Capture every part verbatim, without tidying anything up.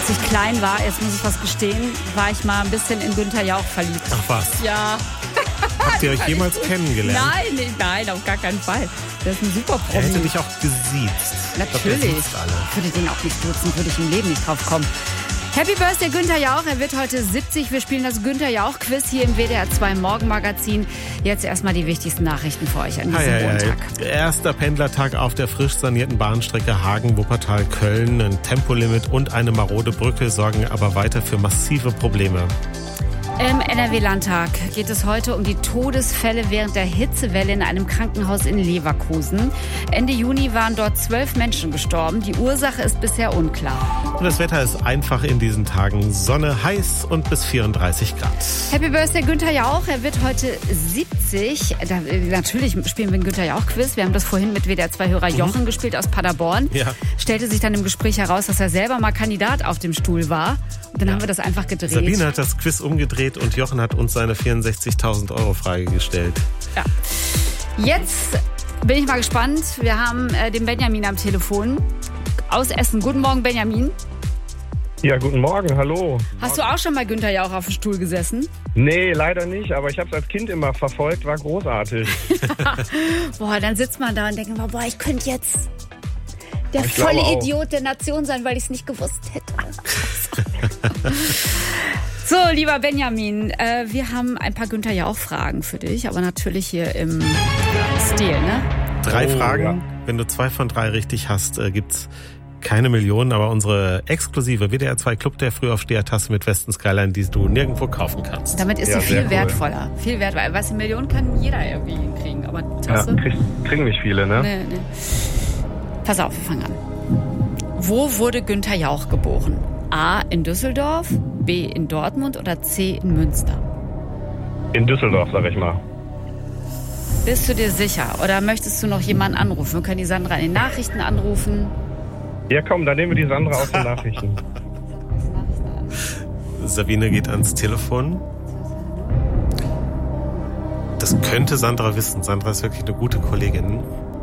Als ich klein war, jetzt muss ich was gestehen, war ich mal ein bisschen in Günther Jauch verliebt. Ach was? Ja. Habt ihr euch jemals kennengelernt? Nein, nee, nein, auf gar keinen Fall. Das ist ein super Promi. Er hätte dich auch gesiezt. Natürlich. Ich glaub, alle. Ich würde den auch nicht duzen, würde ich im Leben nicht drauf kommen. Happy Birthday Günther Jauch, er wird heute siebzig. Wir spielen das Günther Jauch Quiz hier im W D R zwei Morgenmagazin. Jetzt erstmal die wichtigsten Nachrichten für euch an diesem Hi, hi, Montag. hi. Erster Pendlertag auf der frisch sanierten Bahnstrecke Hagen-Wuppertal-Köln. Ein Tempolimit und eine marode Brücke sorgen aber weiter für massive Probleme. Im N R W-Landtag geht es heute um die Todesfälle während der Hitzewelle in einem Krankenhaus in Leverkusen. Ende Juni waren dort zwölf Menschen gestorben. Die Ursache ist bisher unklar. Und das Wetter ist einfach in diesen Tagen. Sonne, heiß und bis vierunddreißig Grad. Happy Birthday Günther Jauch, er wird heute siebzig. Da, natürlich spielen wir ein Günther Jauch-Quiz. Wir haben das vorhin mit W D R zwei-Hörer Jochen mhm. gespielt aus Paderborn. Ja. Stellte sich dann im Gespräch heraus, dass er selber mal Kandidat auf dem Stuhl war. Und dann ja. haben wir das einfach gedreht. Sabine hat das Quiz umgedreht und Jochen hat uns seine vierundsechzigtausend Euro Frage gestellt. Ja. Jetzt bin ich mal gespannt. Wir haben äh, den Benjamin am Telefon aus Essen. Guten Morgen, Benjamin. Ja, guten Morgen, hallo. Hast du auch schon bei Günther Jauch auf dem Stuhl gesessen? Nee, leider nicht, aber ich habe es als Kind immer verfolgt, war großartig. Boah, dann sitzt man da und denkt, boah, ich könnte jetzt der ich volle Idiot der Nation sein, weil ich es nicht gewusst hätte. So, lieber Benjamin, äh, wir haben ein paar Günther Jauch-Fragen für dich, aber natürlich hier im Stil, ne? Drei Oh, Fragen. ja. Wenn du zwei von drei richtig hast, äh, gibt's keine Millionen, aber unsere exklusive W D R zwei Club der Frühaufsteher-Tasse mit Westen Skyline, die du nirgendwo kaufen kannst. Damit ist Ja, sie sehr viel cool. wertvoller. Viel wertvoller. Was, eine Million kann jeder irgendwie hinkriegen, aber Ja, Tasse? krieg, kriegen nicht viele, ne? Nee, nee. Pass auf, wir fangen an. Wo wurde Günther Jauch geboren? A in Düsseldorf, B in Dortmund oder C in Münster? In Düsseldorf, sag ich mal. Bist du dir sicher? Oder möchtest du noch jemanden anrufen? Wir können die Sandra in den Nachrichten anrufen. Ja, komm, dann nehmen wir die Sandra aus den Nachrichten. Sabine geht ans Telefon. Das könnte Sandra wissen. Sandra ist wirklich eine gute Kollegin.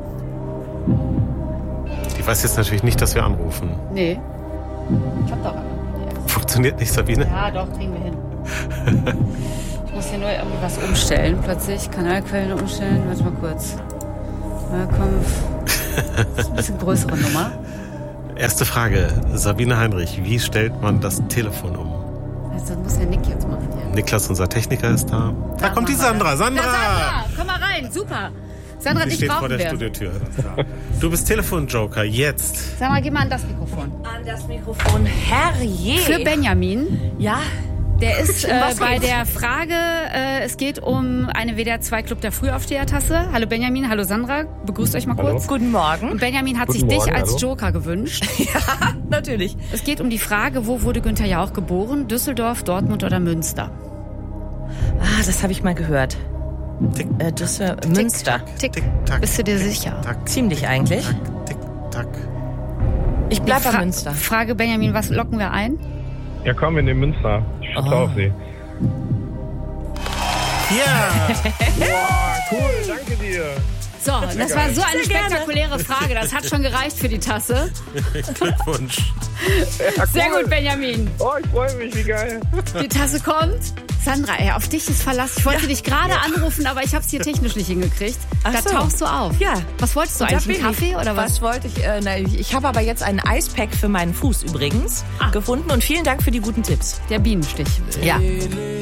Die weiß jetzt natürlich nicht, dass wir anrufen. Nee. Ich hab doch einen. Funktioniert nicht, Sabine? Ja, doch, kriegen wir hin. Ich muss hier nur irgendwie was umstellen. Plötzlich Kanalquellen umstellen. Warte mal kurz. Herkunft. Das ist ein bisschen größere Nummer. Erste Frage. Sabine Heinrich, wie stellt man das Telefon um? Also, das muss der Nick jetzt machen. Ja. Niklas, unser Techniker, ist da. Da kommt die Sandra. Sandra! Ja, Sandra, komm mal rein. Super. Sandra, Sie dich steht vor brauchen der wir. Studiotür. Du bist Telefonjoker, jetzt. Sag mal, geh mal an das Mikrofon. An das Mikrofon. Herrje. Für Benjamin. Ja. Der ist äh, Was bei geht's? der Frage, äh, es geht um eine W D R zwei Club der Frühaufsteher-Tasse. Hallo Benjamin, hallo Sandra. Begrüßt euch mal Hallo. kurz. Guten Morgen. Und Benjamin hat Guten sich dich Morgen, als hallo. Joker gewünscht. Ja, natürlich. Es geht um die Frage, wo wurde Günther Jauch geboren? Düsseldorf, Dortmund oder Münster? Ah, das habe ich mal gehört. Tick, Äh, das war Münster. Tick. tick, tack. Bist du dir sicher? Tack, Ziemlich eigentlich. tack, tick, tack. Ich bleib bei Fra- Münster. Frage Benjamin, was locken wir ein? Ja, komm, wir nehmen Münster. Ich vertraue Oh. auf Sie. Ja! Boah, cool, danke dir. So, das war so eine Sehr gerne. spektakuläre Frage. Das hat schon gereicht für die Tasse. Glückwunsch. Ja, Sehr cool. gut, Benjamin. Oh, ich freue mich, wie geil. Die Tasse kommt. Sandra, ey, auf dich ist Verlass. Ich wollte dich gerade anrufen, aber ich habe es hier technisch nicht hingekriegt. Ach Da so. tauchst du auf. Ja. Was wolltest du Und da eigentlich? Einen bin ich. Kaffee oder was? Was wollte ich? Äh, na, ich ich habe aber jetzt ein Eispack für meinen Fuß übrigens Ah. gefunden und vielen Dank für die guten Tipps. Der Bienenstich. Ja.